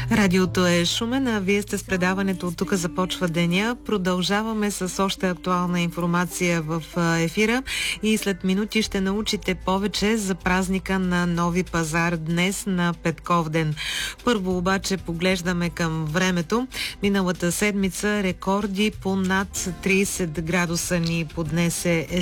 Радиото е Шумен, а вие сте с предаването "От тук започва деня". Продължаваме с още актуална информация в ефира и след минути ще научите повече за празника на Нови пазар днес на Петковден. Първо обаче поглеждаме към времето. Миналата седмица рекорди по над 30 градуса ни поднесе